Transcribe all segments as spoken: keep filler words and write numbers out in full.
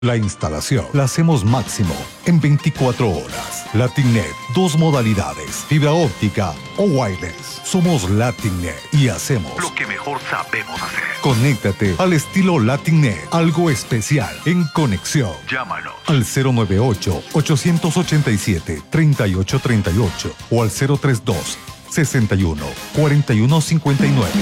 La instalación la hacemos máximo en veinticuatro horas. Latinnet, dos modalidades, fibra óptica o wireless. Somos Latinnet y hacemos lo que mejor sabemos hacer. Conéctate al estilo Latinnet, algo especial en conexión. Llámanos al cero nueve ocho, ocho ocho siete, tres ocho tres ocho o al cero tres dos, sesenta y uno, cuarenta y uno cincuenta y nueve.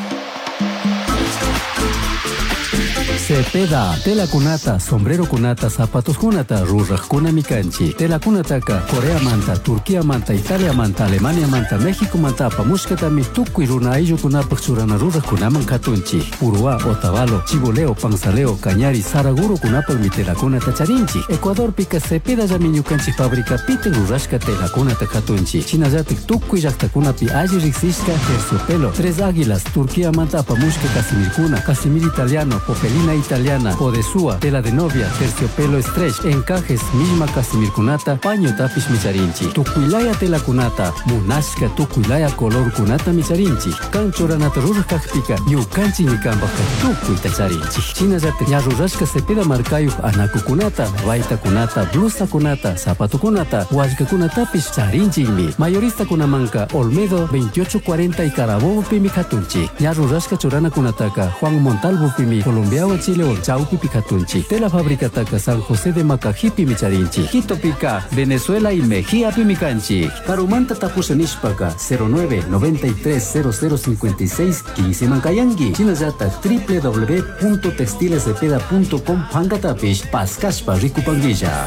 Cepeda, tela kunata, sombrero kunata, zapatos kunata, ruraj kuna mikanchi. Tela kunataka, Corea manta, Turquía manta, Italia manta, Alemania manta, México manta, pamushkatami, tukui runa ayllu kunapak churana ruraj kunaman katunchi. Urua, Otavalo, Chiboleo, Panzaleo, Cañari, Saraguro kunapak mi tela kunata charinchi. Ecuador pika Cepeda yamiñukanchi fábrica piten rurashka tela kunata katunchi. Chinayatik tukui llaqtakunapi alli riksishka terciopelo. Tres águilas, Turquía manta, pamushka Casimir kuna, Casimir italiano, Popelina italiana, Podesúa, tela de novia, terciopelo stretch, encajes, misma Casimir kunata, paño tapish micharinchi. Tukuilaya tela kunata, munashka tukuilaya color kunata micharinchi. Kanchoranata rurajkakpika, yukanchi nikambaka tukui tacharinchi. Chinayate ñarurashka Cepeda markayuj anaku kunata, raita kunata, blusa kunata, zapato kunata, washka kunatapish charinchimi. Mayorista kunamanka, Olmedo veintiocho cuarenta y Carabobo pimi katunchi. Ñarurashka churana kunataka, Juan Montalvo pimi, Colombiao Chile o Chaupi Picatunchi. Tela fábrica Taca San José de Macajipi Micharinchi. Quito Pica, Venezuela y Mejía Pimicanchi. Carumanta Tapusanishpaca cero nueve, noventa y tres, cero cero cincuenta y seis, quince Mancayangi. Chinayata w w w punto textilecepeda punto com Pangatapish Pascashpa Ricupanguilla.